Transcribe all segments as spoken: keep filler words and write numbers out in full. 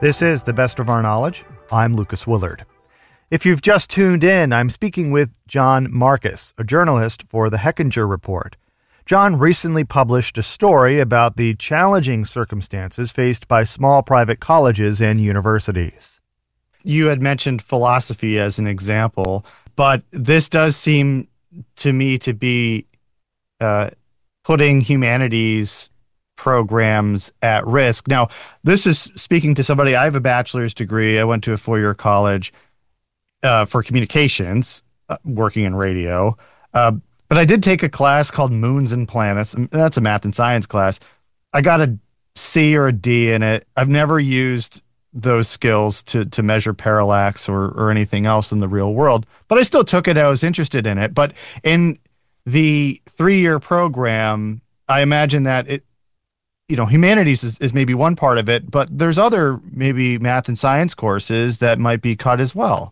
This is The Best of Our Knowledge. I'm Lucas Willard. If you've just tuned in, I'm speaking with John Marcus, a journalist for the Hechinger Report. John recently published a story about the challenging circumstances faced by small private colleges and universities. You had mentioned philosophy as an example, but this does seem to me to be uh, putting humanities programs at risk. Now, this is speaking to somebody. I have a bachelor's degree. I went to a four-year college uh, for communications, uh, working in radio. Uh, but I did take a class called Moons and Planets, and that's a math and science class. I got a C or a D in it. I've never used those skills to to measure parallax or or anything else in the real world, but I still took it. I was interested in it. But in the three-year program, I imagine that it, you know, humanities is, is maybe one part of it, but there's other maybe math and science courses that might be cut as well.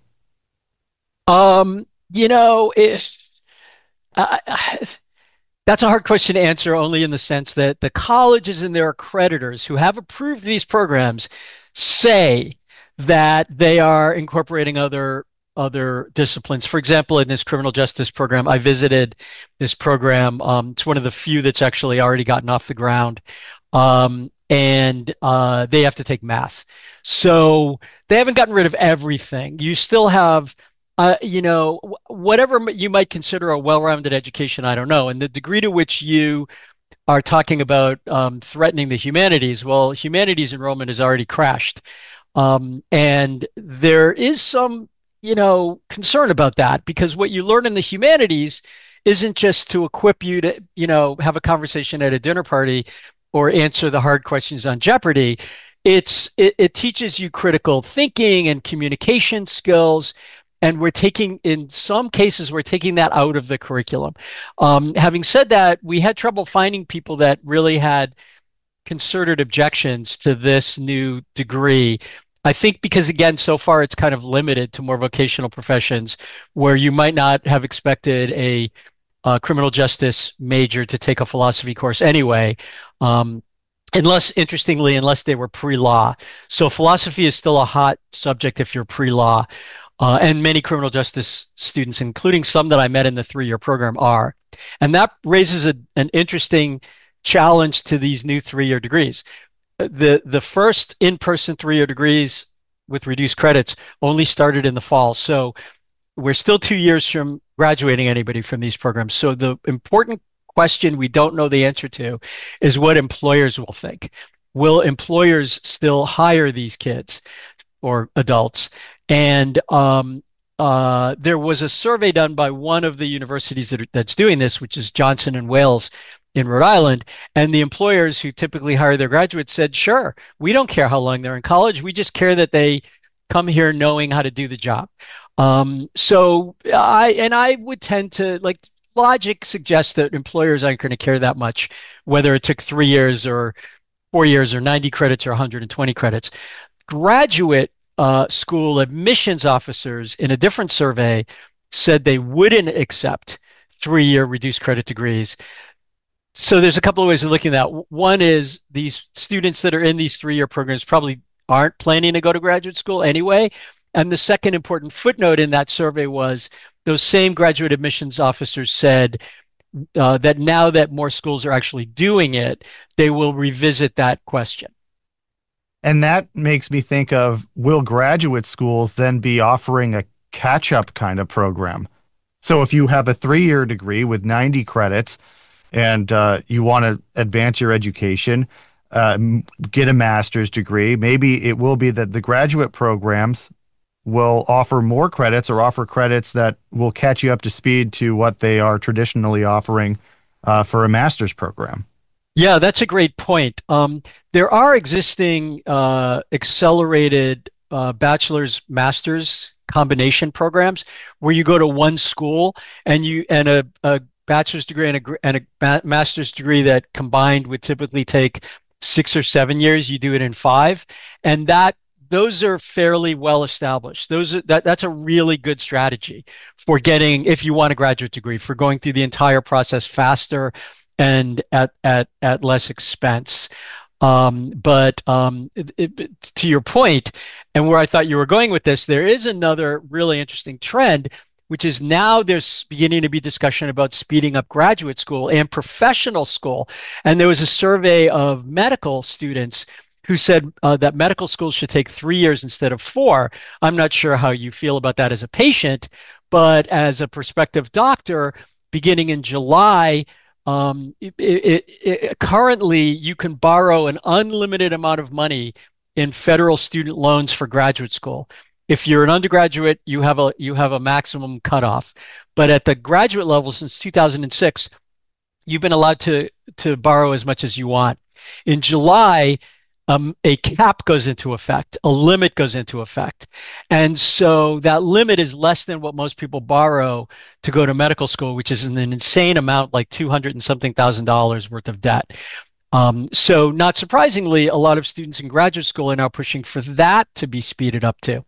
Um, you know, if uh, that's a hard question to answer, only in the sense that the colleges and their accreditors who have approved these programs say that they are incorporating other other disciplines. For example, in this criminal justice program, I visited this program. Um, it's one of the few that's actually already gotten off the ground. Um, and uh, they have to take math. So they haven't gotten rid of everything. You still have, uh, you know, whatever you might consider a well-rounded education, I don't know. And the degree to which you are talking about um, threatening the humanities, well, humanities enrollment has already crashed. Um, and there is some, you know, concern about that, because what you learn in the humanities isn't just to equip you to, you know, have a conversation at a dinner party or answer the hard questions on Jeopardy. It's it, it teaches you critical thinking and communication skills. And we're taking, in some cases, we're taking that out of the curriculum. Um, having said that, we had trouble finding people that really had concerted objections to this new degree. I think because, again, so far it's kind of limited to more vocational professions where you might not have expected a, a criminal justice major to take a philosophy course anyway. Um, Unless, interestingly, unless they were pre-law. So philosophy is still a hot subject if you're pre-law. Uh, and many criminal justice students, including some that I met in the three-year program, are. And that raises a, an interesting challenge to these new three-year degrees. The, the first in-person three-year degrees with reduced credits only started in the fall. So we're still two years from graduating anybody from these programs. So the important question we don't know the answer to is what employers will think. Will employers still hire these kids or adults? And um, uh, there was a survey done by one of the universities that, that's doing this, which is Johnson and Wales in Rhode Island. And the employers who typically hire their graduates said, sure, we don't care how long they're in college. We just care that they come here knowing how to do the job. Um, so I, and I would tend to, like, logic suggests that employers aren't going to care that much, whether it took three years or four years or ninety credits or one hundred twenty credits. Graduate uh, school admissions officers in a different survey said they wouldn't accept three-year reduced credit degrees. So there's a couple of ways of looking at that. One is these students that are in these three-year programs probably aren't planning to go to graduate school anyway. And the second important footnote in that survey was those same graduate admissions officers said uh, that now that more schools are actually doing it, they will revisit that question. And that makes me think of, will graduate schools then be offering a catch-up kind of program? So if you have a three-year degree with ninety credits and uh, you want to advance your education, uh, get a master's degree, maybe it will be that the graduate programs will offer more credits or offer credits that will catch you up to speed to what they are traditionally offering uh, for a master's program. Yeah, that's a great point. Um, there are existing uh, accelerated uh, bachelor's, master's combination programs where you go to one school and you and a, a bachelor's degree and a, and a master's degree that combined would typically take six or seven years. You do it in five, and that those are fairly well established. Those are, that that's a really good strategy for getting, if you want a graduate degree, for going through the entire process faster and at at at less expense. Um, but um, it, it, to your point, and where I thought you were going with this, there is another really interesting trend, which is now there's beginning to be discussion about speeding up graduate school and professional school. And there was a survey of medical students who said uh, that medical school should take three years instead of four. I'm not sure how you feel about that as a patient, but as a prospective doctor, beginning in July, um, it, it, it, currently you can borrow an unlimited amount of money in federal student loans for graduate school. If you're an undergraduate, you have a you have a maximum cutoff. But at the graduate level, since two thousand six, you've been allowed to to borrow as much as you want. In July, um, a cap goes into effect, a limit goes into effect. And so that limit is less than what most people borrow to go to medical school, which is an insane amount, like two hundred and something thousand dollars worth of debt. Um, so not surprisingly, a lot of students in graduate school are now pushing for that to be speeded up too.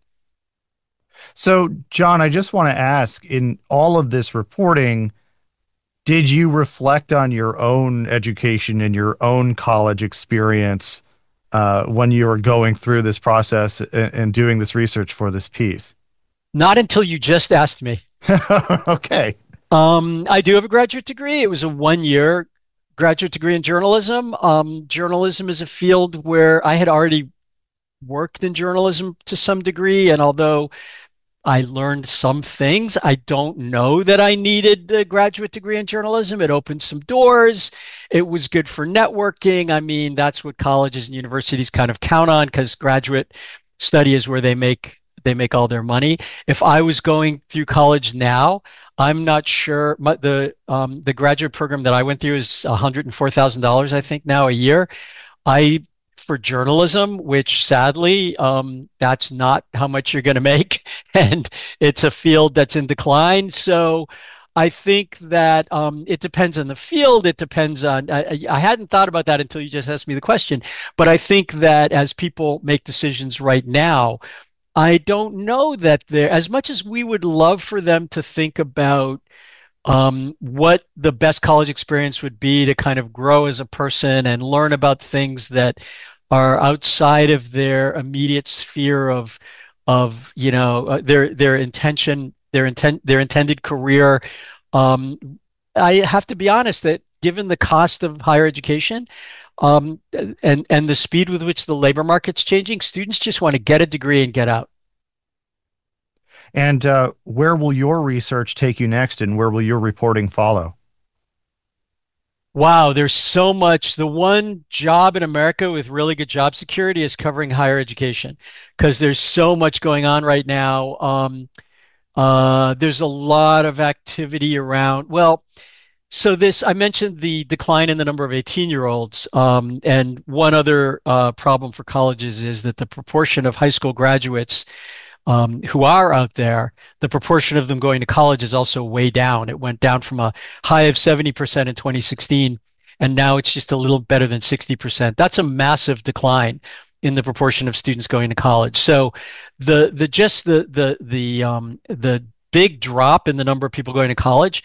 So, John, I just want to ask, in all of this reporting, did you reflect on your own education and your own college experience uh, when you were going through this process and, and doing this research for this piece? Not until you just asked me. Okay. Um, I do have a graduate degree. It was a one-year graduate degree in journalism. Um, journalism is a field where I had already worked in journalism to some degree, and although I learned some things, I don't know that I needed a graduate degree in journalism. It opened some doors. It was good for networking. I mean, that's what colleges and universities kind of count on, because graduate study is where they make they make all their money. If I was going through college now, I'm not sure. My, the um, the graduate program that I went through is one hundred four thousand dollars, I think, now a year. I for journalism, which sadly, um, that's not how much you're going to make. And it's a field that's in decline. So I think that um, it depends on the field. It depends on, I, I hadn't thought about that until you just asked me the question. But I think that as people make decisions right now, I don't know that they're, as much as we would love for them to think about um, what the best college experience would be to kind of grow as a person and learn about things that are outside of their immediate sphere of of you know uh, their their intention their intent their intended career. um, I have to be honest that given the cost of higher education, um, and and the speed with which the labor market's changing, students just want to get a degree and get out. And uh, where will your research take you next, and where will your reporting follow? Wow, there's so much. The one job in America with really good job security is covering higher education, because there's so much going on right now. Um, uh, there's a lot of activity around. Well, so this, I mentioned the decline in the number of eighteen-year-olds. Um, and one other uh, problem for colleges is that the proportion of high school graduates um, who are out there, the proportion of them going to college is also way down. It went down from a high of seventy percent in twenty sixteen, and now it's just a little better than sixty percent. That's a massive decline in the proportion of students going to college. So the the just the the the um, the big drop in the number of people going to college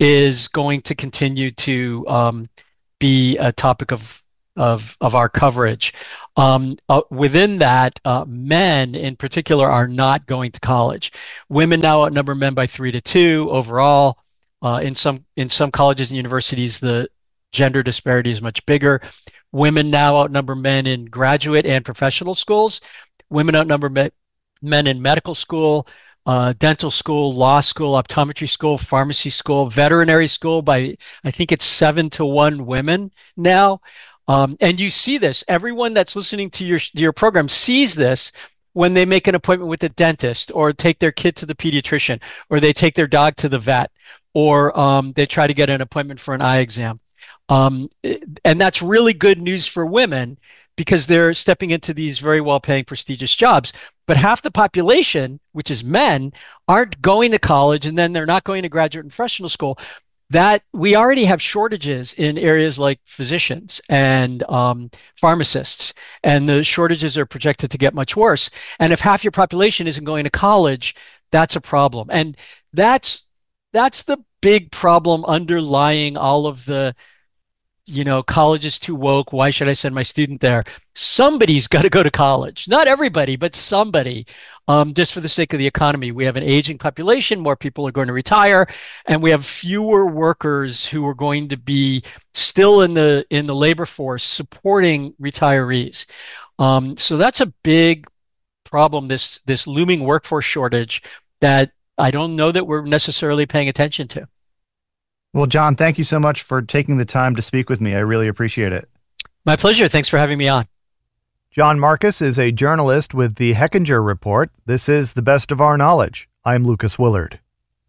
is going to continue to um, be a topic of of of our coverage. Um, uh, within that, uh, men in particular are not going to college. Women now outnumber men by three to two overall. Uh, in some in some colleges and universities, the gender disparity is much bigger. Women now outnumber men in graduate and professional schools. Women outnumber me- men in medical school, uh, dental school, law school, optometry school, pharmacy school, veterinary school by, I think it's seven to one women now. Um, and you see this, everyone that's listening to your, your program sees this when they make an appointment with the dentist, or take their kid to the pediatrician, or they take their dog to the vet, or um, they try to get an appointment for an eye exam. Um, and that's really good news for women, because they're stepping into these very well-paying, prestigious jobs. But half the population, which is men, aren't going to college, and then they're not going to graduate and professional school. That we already have shortages in areas like physicians and um, pharmacists, and the shortages are projected to get much worse. And if half your population isn't going to college, that's a problem. And that's that's the big problem underlying all of the you know, college is too woke. Why should I send my student there? Somebody's got to go to college. Not everybody, but somebody, um, just for the sake of the economy. We have an aging population, more people are going to retire, and we have fewer workers who are going to be still in the in the labor force supporting retirees. Um, so that's a big problem, this this looming workforce shortage that I don't know that we're necessarily paying attention to. Well, John, thank you so much for taking the time to speak with me. I really appreciate it. My pleasure. Thanks for having me on. John Marcus is a journalist with the Hechinger Report. This is The Best of Our Knowledge. I'm Lucas Willard.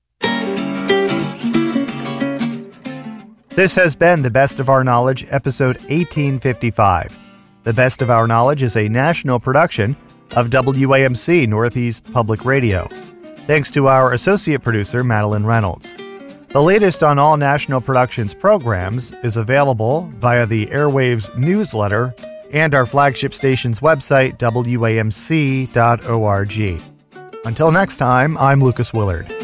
This has been The Best of Our Knowledge, episode eighteen fifty-five. The Best of Our Knowledge is a national production of W A M C Northeast Public Radio. Thanks to our associate producer, Madeline Reynolds. The latest on all National Productions programs is available via the Airwaves newsletter and our flagship station's website, W A M C dot org. Until next time, I'm Lucas Willard.